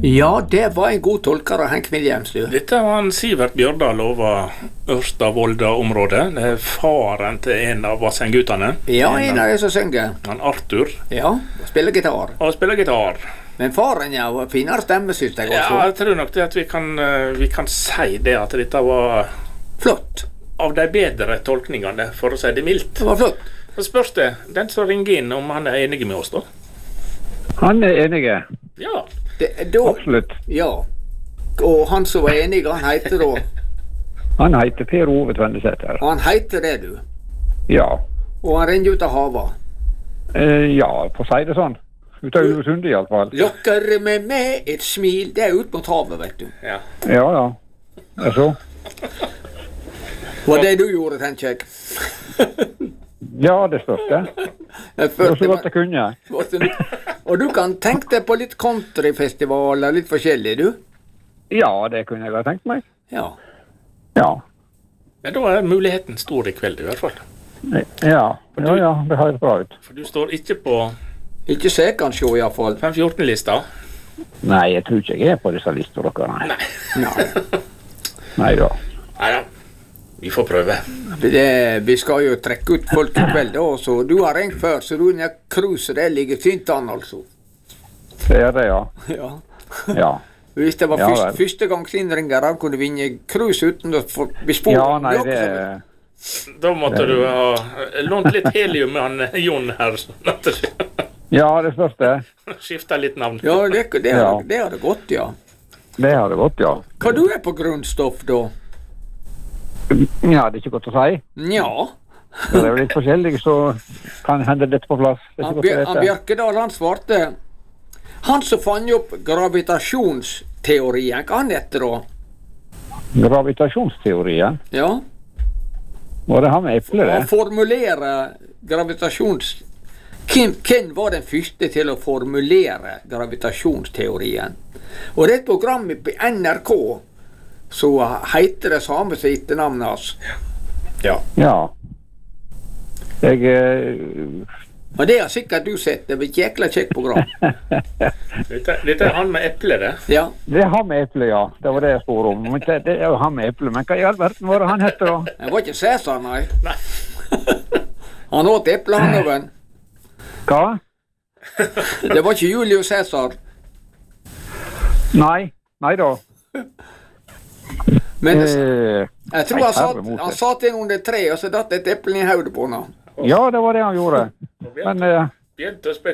Ja, det var en god tolker av Henk Williamsrud. Dette var han Sivert Bjørdal over Ørsta-Volda-området. Det er faren til en av Vassendgutane. Ja, en av de som synger. Han Arthur. Ja, spiller gitar. Og spiller gitar. Men faren, ja, var finere stemme, synes jeg også. Ja, jeg tror nok det at vi kan si det, at dette var Flott. av de bedre tolkningene, for å si det mildt. Det var flott. Så spørs det, den som ringer inn, om han er enig med oss da? Han er enige. Ja. Absolutt. Ja. Og han som var enig, han heter da? Han heter Per Ove Tvendesæter. Han heter det, du? Ja. Og han renner ut av havet? Ja, for å si det sånn. Ut av Ulvesundet i alle fall. Lokker med et smil. Det er ut mot havet, vet du. Ja. Ja. Det er så. Var det du gjorde, tenker jeg? Ja, det spørs det. Det var så godt jeg kunne. Og du kan tenke deg på litt countryfestivaler, litt forskjellig, du? Ja, det kunne jeg ha tenkt meg. Ja. Men da er muligheten stor i kveld, i hvert fall. Ja, det høres bra ut. For du står ikke på Ikke så jeg kan se, i hvert fall. 5-14-lista? Nei, jeg tror ikke jeg er på disse lister dere, nei. Nei da. Neida, vi får prøve. Vi skal jo trekke ut folk i kveld, da, så du har ringt før, så du er cruiset, det ligger fint an, altså. Det er det, ja. Ja. Hvis det var førstegangsinnringere, kunne vinne cruise uten å få bespore. Ja, nei, det Da måtte du ha lånt litt helium med han Jon her. Ja, det spørs det. Skiftet litt navn. Ja, det har det gått, ja. Det har det gått, ja. Hva du er på grunnstoff, da? Ja, det er ikke godt å si. Ja. Det er jo litt forskjellig, så kan hende dette på plass. Han Bjørkedal, han svarte. Han som fann opp gravitasjonsteorien, hva han heter da? Gravitasjonsteorien? Ja. Var det han med eple, det? Han formulerer Hvem var den første til å formulere gravitasjonsteorien? Og det er et program på NRK, så heter det samme som etternavnet hans. Ja. Men det har sikkert du sett, det var et jækla kjekt program. Dette er han med eple, det? Ja. Det er han med eple, ja. Det var det jeg spør om. Men det er jo han med eple. Men hva i all verden var det han heter da? Det var ikke Cæsar, nei. Han åt eple, han over. Hva? Det var ikke Julius Cæsar. Nei da. Men jeg tror han satt inn under tre, og så datt et eple i hodet på henne. Ja, det var det han gjorde. Men